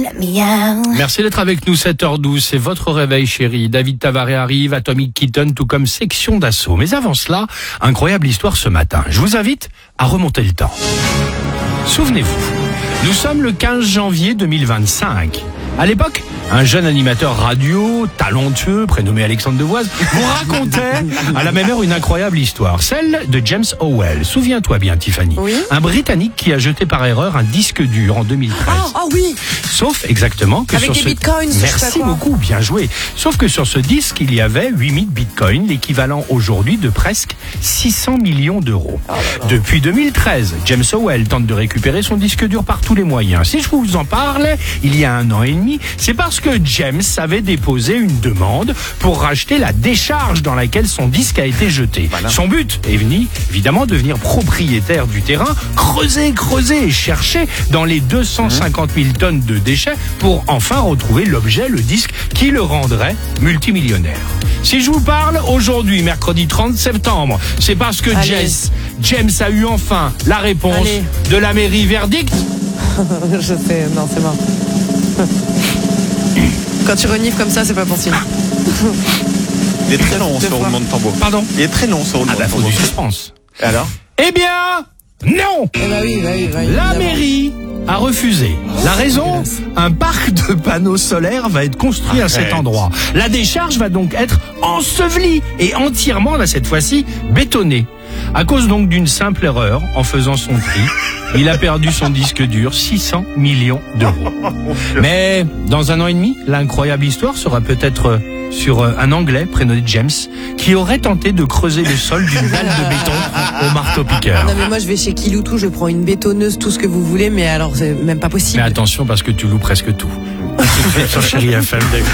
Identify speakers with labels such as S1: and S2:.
S1: let me out.
S2: Merci d'être avec nous, 7h12, c'est votre réveil chéri. David Tavaré arrive, Atomic Kitten, tout comme Section d'Assaut. Mais avant cela, incroyable histoire ce matin. Je vous invite à remonter le temps. Souvenez-vous, nous sommes le 15 janvier 2025. À l'époque, un jeune animateur radio, talentueux, prénommé Alexandre Devoise, vous racontait à la même heure une incroyable histoire, celle de James Howell. Souviens-toi bien, Tiffany.
S3: Oui.
S2: Un Britannique qui a jeté par erreur un disque dur en 2013.
S3: Ah oui.
S2: Sauf exactement que
S3: avec
S2: sur
S3: des
S2: ce...
S3: bitcoins, je sais
S2: Merci
S3: pas quoi.
S2: beaucoup, bien joué. Sauf que sur ce disque, il y avait 8000 bitcoins, l'équivalent aujourd'hui de presque 600 millions d'euros. Depuis 2013, James Howell tente de récupérer son disque dur par tous les moyens. Si je vous en parle, il y a 1 an et demi, c'est parce que James avait déposé une demande pour racheter la décharge dans laquelle son disque a été jeté. Voilà. Son but est évidemment devenir propriétaire du terrain, creuser et chercher dans les 250 000 tonnes de déchets pour enfin retrouver l'objet, le disque, qui le rendrait multimillionnaire. Si je vous parle aujourd'hui, mercredi 30 septembre, c'est parce que James a eu enfin la réponse de la mairie. Verdict.
S3: Je sais, non, c'est mort. Quand tu renifles comme ça, c'est pas possible.
S4: Il est très long ce roulement de tambour.
S2: Pardon.
S4: Il est très long ce roulement de
S2: Faut
S4: tambour.
S2: du suspense.
S4: Et alors?
S2: Eh bien, non. La mairie a refusé. La raison, un parc de panneaux solaires va être construit à cet endroit. La décharge va donc être ensevelie et entièrement, là cette fois-ci, bétonnée. À cause donc d'une simple erreur, en faisant son tri, il a perdu son disque dur, 600 millions d'euros. Mais dans 1 an et demi, l'incroyable histoire sera peut-être sur un Anglais prénommé James qui aurait tenté de creuser le sol d'une dalle de béton au marteau-piqueur.
S3: Non mais moi je vais chez Kiloutou, je prends une bétonneuse, tout ce que vous voulez, mais alors c'est même pas possible.
S2: Mais attention parce que tu loues presque tout. Sur Chéri FM, David.